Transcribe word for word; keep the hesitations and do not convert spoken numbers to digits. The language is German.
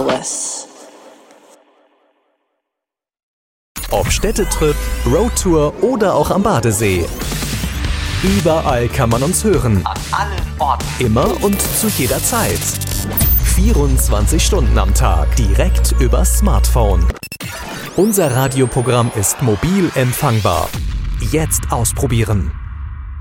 marvelous. Ob Städtetrip, Roadtour oder auch am Badesee. Überall kann man uns hören. An allen Orten. Immer und zu jeder Zeit. vierundzwanzig Stunden am Tag. Direkt übers Smartphone. Unser Radioprogramm ist mobil empfangbar. Jetzt ausprobieren.